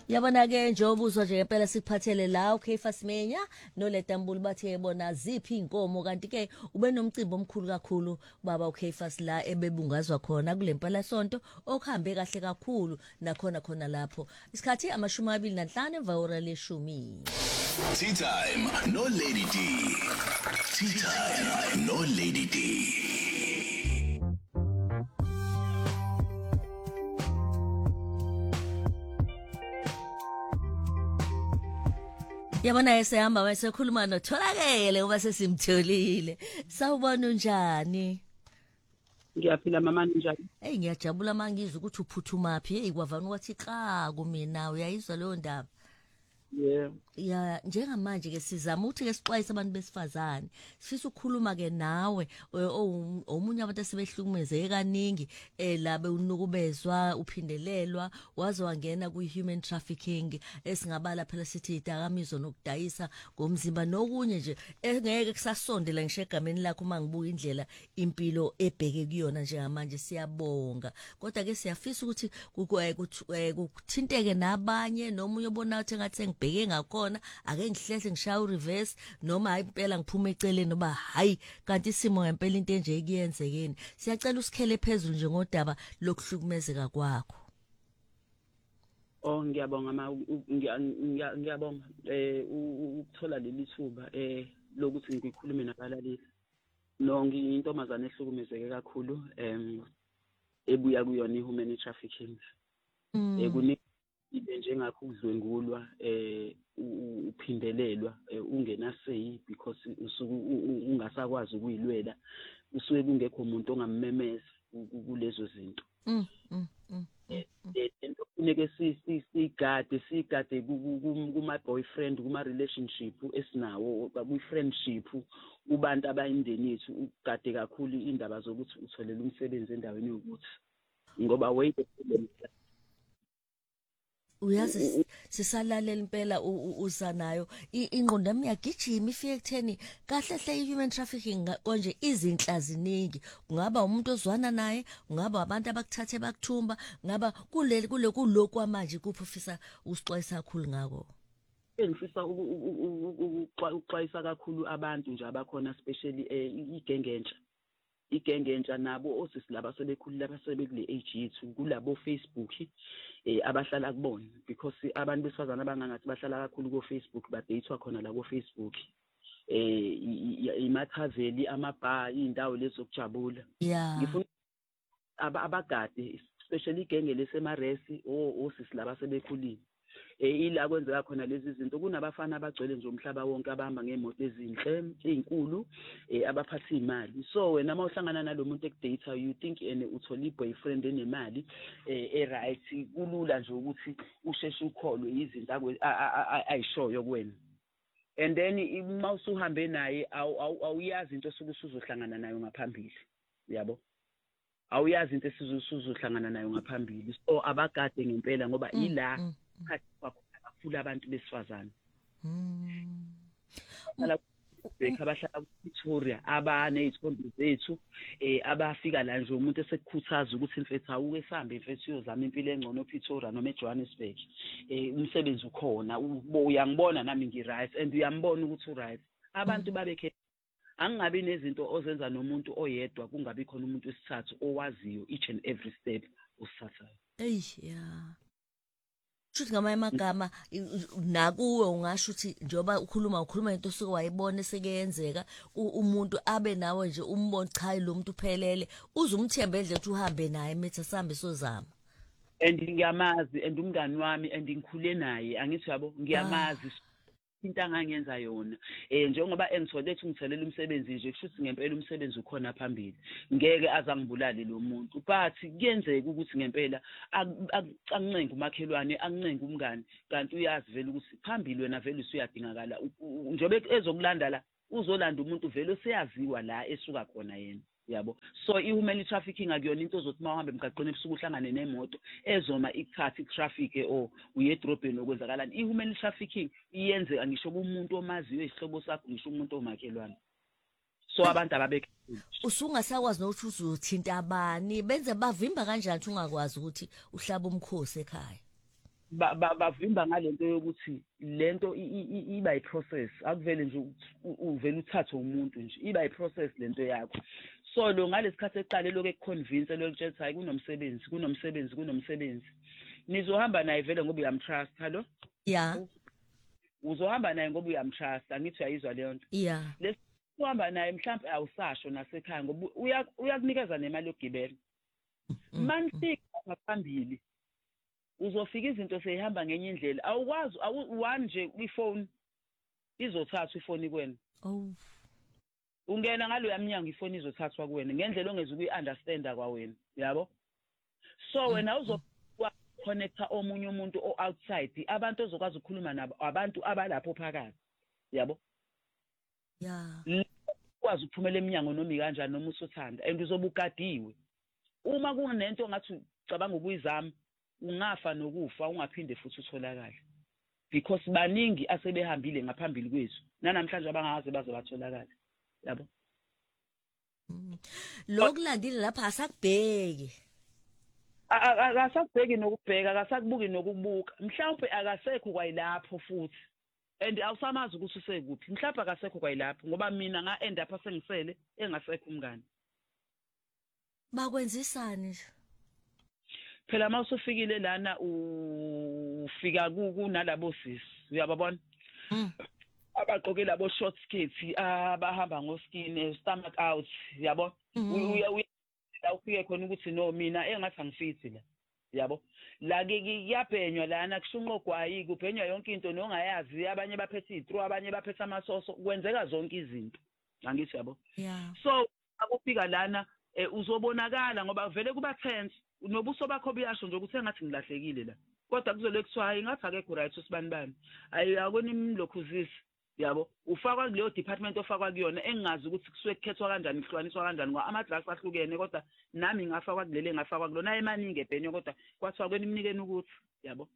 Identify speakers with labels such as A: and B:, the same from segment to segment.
A: Yabona ke nje obuzwa nje ngempela sikuphathele la uKayphas Menya noLetambulu bathe bona ziphi inkomo kanti ke ube nomcimbi omkhulu kakhulu baba uKayphas la ebebungazwa khona kulempala sonto okuhambe kahle kakhulu nakhona khona lapho isikhathi 25 emva hora leshumi.
B: Tea time no Lady D. Tea time no Lady D.
A: Yabona esehamba wayesekhuluma noTholakele uba sesimtholile. Sawubona unjani?
C: Ngiyaphila mama njani?
A: Hey ngiyajabula mangizwe ukuthi uphuthuma phi. Hey kwavana wathi xa kumina uyayizwa leyo ndaba.
C: Yeah.
A: Ya njengamanje ke sizama ukuthi ke sixwayise abantu besifazane sifisa ukukhuluma ke nawe omunye abantu asebehlukumezeke kaningi labe unukubezwa uphindelelwa waze wangena ku-human trafficking esingabala phela sithi idakamizwa nokudayisa ngomzimba nokunye nje engeke kusasondela ngisho egameni lakho mangibuka indlela impilo ebheke kuyona njengamanje siyabonga kodwa ke siyafisa ukuthi kuthinteke nabanye nomunye obona ukuthi engathi ngibheke ngakhona ake ngihlehle ngishaya ureverse noma hayi impela ngiphume eceleni noba hayi kanti isimo ngempela into enje ikuyenzekeni siyacela usikhele phezulu nje ngodaba lokuhlukumezeka kwakho.
C: Oh ngiyabonga ngiyabonga ukuthola leli thuba lokuthi ngikhulume nabalaleli. No ngiyintombazane ehlukumezeke kakhulu ebuya kuyona ihuman trafficking. Ibe njengakho udlwengulwa uphindelelwa ungenaseyi because usuku ungasakwazi ukuyilwela usuke kungekho umuntu ongammemeza kulezo zinto. Into funeke sigade kuma boyfriend kuma relationship esinawo ku friendship kubantu abayindeni yethu ukugade kakhulu indaba zokuthi utholela umsebenzi endaweni yokuthi ngoba wait
A: uyazi sisalalela impela usanayo ingqondo yami yagijima ifike ekutheni kahle hle i-human trafficking konje izinhla ziningi kungaba umuntu ozwana naye kungaba abantu abakuthathe bakuthumba ngaba kulokhu manje kuphi ufisa usixwayisa kakhulu ngako.
C: Engifisa ukuxwayisa kakhulu abantu nje abakhona especially igenge entsha nabo osisi laba sebekhulile abasebekule age yethu kulabo Facebook abahlala kubona because abantu besifazana abangangathi bahlala kakhulu ku Facebook badayithwa khona la ku Facebook imathazeli amabha indawo lezo kujabula. Ngifuna abagade especially igenge lesemaresi osisi laba sebekhulile ila kwenzeka khona lezi zinto kunabafana abagcwele nje umhlaba wonke abahamba ngeemoto ezinhle ezinkulu abaphatha imali so wena mawuhlangana nalomuntu ekudata you think uthola iboyfriend enemali right kulula nje ukuthi usheshe ukholwe izinto ayishoyo kuwena and then mawusuhambe naye awuyazi into osuzohlangana nayo ngaphambili yabo awuyazi into esizohlangana nayo ngaphambili so abagade ngempela ngoba ila kakhulu abantu besifazane abahlala Victoria abanezithombe zethu abafika la nje umuntu esekukhuthaza ukuthi mfethu awuke sihambe mfethu uyozama impilo engcono ePretoria noma eJohannesburg umsebenzi ukhona uyangibona nami ngiright and uyambona ukuthi uright abantu babekhe angabi nezinto ozenza nomuntu oyedwa kungabi khona umuntu wesithathu owaziyo each and every step usithathayo.
A: Yeah. Shuthi ngamanye amagama nakuwe ungasho ukuthi njoba ukhuluma into osuke wayibona sekuyenzeka umuntu abe nawe nje umbone cha lo muntu uphelele uzumthembe endle ukuthi uhambe naye metha sambe sozama
C: and ngiyamazi and umngani wami and ngikhule naye angithi yabo ngiyamazi into angangenza yona njengoba engithole ethi ngitholela umsebenzi nje kushuthi ngempela umsebenzi ukhona phambili ngeke azangibulale lo muntu but kuyenzeka ukuthi ngempela angincenga umakhelwane angincenga umngani kanti uyazi vele ukuthi phambili wena vele usuyadingakala njobe ezokulanda la uzolanda umuntu vele useyaziwa la esuka khona yena yabo so ihuman trafficking akuyona into ozothi mawuhambe emgaqweni ebusuku uhlangane nemoto ezoma ikhathi traffic uye edrobheni okwenzakalani ihuman trafficking iyenzeka ngisho kumuntu omaziyo isihlobo sakho ngisho umuntu omakhelwane so abantu ababekhe
A: usungasakwazi nokuthi uzothinta abani benze bavimba kanjani ungakwazi ukuthi uhlaba umkhosi ekhaya
C: bavimba ngalento yokuthi lento iba iprocess akuvele nje uvela uthathe umuntu nje iba iprocess lento yakho so lo ngalesikhathi eqale lokho ekuconvince lokutshela hayi kunomsebenzi nizohamba naye vele ngoba uyamtrust hallo uzohamba naye ngoba uyamtrust angithi uyayizwa leyo nto lesihamba naye mhlawumbe awusasho nasekhaya ngoba uyakunikeza nemali yokugibela manifika ngaphambili uzofika izinto seyihamba ngenye indlela awukwazi one nje kwifone izothatha ifoni kuwena ungena ngalo yamnyango ifoni izothathwa kuwena ngendlela ongeze ukuyi-understanda kwawena yabo so wena uzoconnecta omunye umuntu o-outside abantu ozokwazi ukukhuluma nabo abantu abalapho phakathi yabo ukwazi ukuphumela eminyango noma ikanjani noma usuthanda and uzobe ugadiwe uma kunento ongathi ucabanga ukuyizama ungafa nokufa ungaphinde futhi utholakale because baningi asebehambile ngaphambili kwethu nanamhlanje abangaze baze batholakala yabo
A: lokulandile lapha asakubheki
C: akasakubheki nokubheka akasakubuki nokubuka mhlawumbe akasekho kwayilapho futhi and awusamazi ukuthi usekuphi mhlawumbe akasekho kwayilapho ngoba mina nga-end up sengisele engasekho umngane
A: bakwenzisani nje
C: phela mawusufikile lana ufika kunalabo sisi uyababona abaqoke labo short skirts abahamba ngoskin stomach out yabo la ufike khona ukuthi no mina engathi angifithi la yabo la kuyabhenywa lana kushunqogwayi kubhenywa yonke into nongayazi abanye baphethe izitro abanye baphethe amasoso kwenzeka zonke izinto angithi yabo so akufika lana uzobonakala ngoba vele kuba tense nobuso bakho buyasho nje ukuthi engathi ngilahlekile la kodwa kuzole kuthiwa ingathi akekho right usibani ayakoni imlokhuzisi yabo ufakwa kuleyo department ofakwa kuyona engazi ukuthi kusuke kukhethwa kanjani kuhlukaniswa kanjani ngoba ama-drugs ahlukene kodwa nami ngafakwa kulele ngafakwa kulona emaningi ebhenyo kodwa kwathiwa kweni mnikeni ukuthi yabo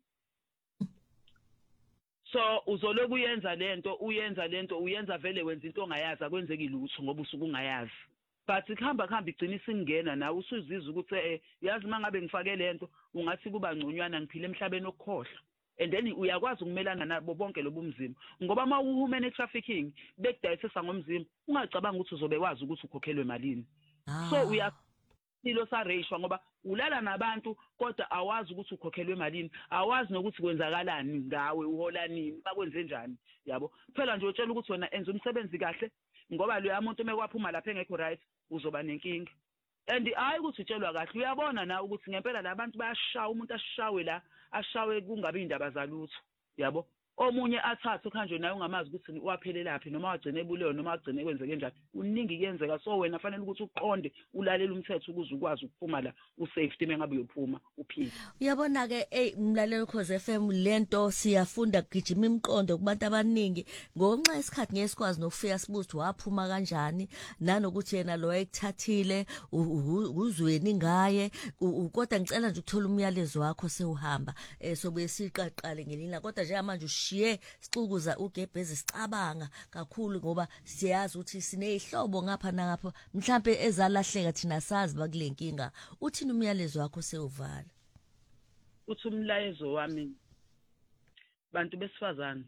C: so uzoloku uyenza uyenza vele wenza into ongayazi akwenzeki lutho ngoba usuke ungayazi but kuhamba igcina isingena nawe usuzizwa ukuthi yazi mangabe ngifake lento ungathi kuba ngconywana ngiphile emhlabeni okukhohlwa and then uyakwazi ukumelana nabo bonke lobumzimba ngoba uma uhuman trafficking bekudayisisa ngomzimba ungacabanga ukuthi uzobe wazi ukuthi ukhokhelwe malini so uyasilo sareshwa ngoba ulala nabantu kodwa awazi ukuthi ukhokhelwe malini awazi nokuthi kwenzakalani ngawe uhola nini bakwenze njani yabo phela nje utshela ukuthi wena enza umsebenzi kahle ngoba lo yamuntu mekwaphuma lapha engekho right uzoba nenkinga and hayi ukuthi utshelwa kahle uyabona na ukuthi ngempela labantu bayashawa umuntu ashawe la ashawe kungabe indaba zalutho yabo omunye athathe khanje naye ungamazi ukuthi waphelelaphi noma wagcine ebulewe noma wagcine kwenzeke njani uningi kuyenzeka so wena fanele ukuthi uqonde ulalela umthetho ukuze ukwazi ukuphuma la usafety mengabe uyophuma uphile
A: uyabona ke mlalelo Khoze FM lento siyafunda kugijima imiqondo kubantu abaningi ngonxa isikhathi ngesikwazi nokufika sibuthi waphuma kanjani nanokuthi yena lo ekuthathile uzweni ngaye kodwa ngicela nje ukuthola umyalezo wakho sewuhamba sobe siqaqale ngelinye kodwa nje manje shiye sicukuza ugebhezi sicabanga kakhulu ngoba siyazi ukuthi sinehlobo ngapha nangapha mhlambe ezalahleka thina sazi bakule nkinga uthini umyalezo wakho sewuvala
C: uthi umlayezo wami bantu besifazana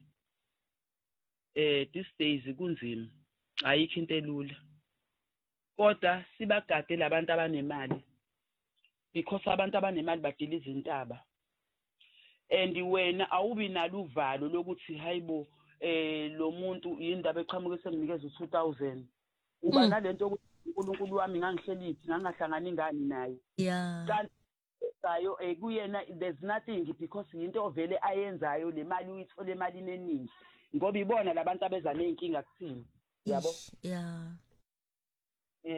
C: these days kunzima ayikho into elula kodwa sibagade labantu abanemali because abantu abanemali badila izintaba and wena awubi nalo uvalo lokuthi hayibo lo muntu indaba eqhamuke senginikeza u2000 uba nalento ukuthi uNkulunkulu wami ngangihlelithi ngangahlangani ngani naye kanti sayo kuyena there's nothing because into ovele ayenzayo le mali uyithola emalini eningi ngoba ibona labantu abeza nenkinga kuthini yabo yes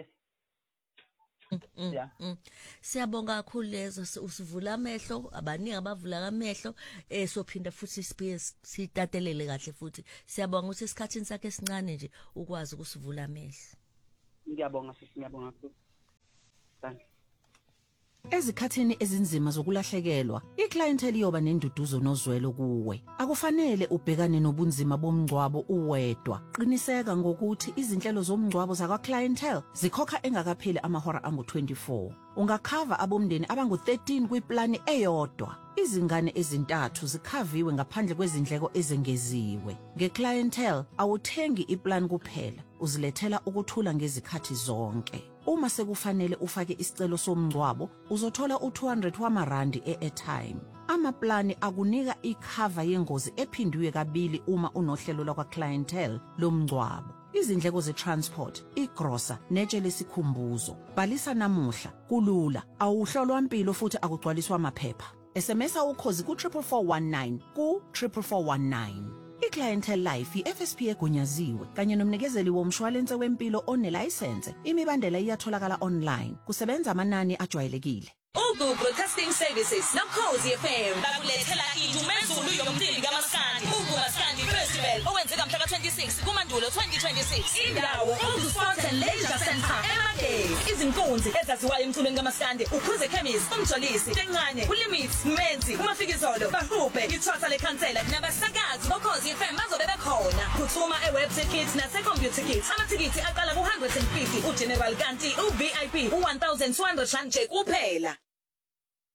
A: Siyabonga kakhulu lezo usivula amehlo abaningi abavula amehlo sophinda futhi sibuye sitatelele kahle futhi siyabonga ukuthi isikhathini sakhe esincane nje ukwazi ukusivula amehlo
C: ngiyabonga sisi ngiyabonga kakhulu thank
D: Ezikhathini ezinzima zokulahlekelwa, iclientele iyoba nenduduzo nozwelo kuwe. Akufanele ubhekane nobunzima bomngcwabo uwedwa. Qiniseka ngokuthi izinhlelo zomngcwabo zakwa clientele zikhokha engakapheli amahora angu-24. Ungakhava abomndeni abangu-13 kwiplani eyodwa. Izingane ezintathu zikhaviwe ngaphandle kwezindleko ezengeziwe. Ngeclientele awuthengi iplan kuphela, uzilethela ukuthula ngezikhathi zonke. Uma sekufanele ufake isicelo somngcwabo, uzothola u200 wamarandi e-airtime. Amaplani akunika ikhava yengozi ephindiwe kabili uma unohlelo lakwa clientele lomngcwabo. Izindleko ze-transport, igrosa, netshe lesikhumbuzo. Bhalisa namuhla, kulula, awuhlolwa impilo futhi akugcwaliswa amaphepha. SMS ukhozi ku-44419 ku-44419. I-Clientele Life i-FSP egunyaziwe kanye nomnikezeli womshwalense wempilo onelayisense. Imibandela iyatholakala online. Kusebenza amanani ajwayelekile.
E: Ugu Broadcasting Services noKhosi FM bakulethela indumezulu yomcimbi kaMaskandi. Ugu Maskandi Festival owenzeka mhla ka-26 kuMandulo 2026. Indawo Ugu Sports and Leisure Center eMagezi. Izinkunzi ezaziwayo emculweni kaMaskandi uKhuze Chemist, uMjolisi, Tencane, uLimits, Menzi, uMafikizolo, Bahube, iThosa leKhansela nabasakazi boKhosi FM bazobe bekhona. Phuthuma e-website kits nase-computer kits. Amathikithi aqala ku-150 uGeneral kanti u-VIP u-1200 nje kuphela.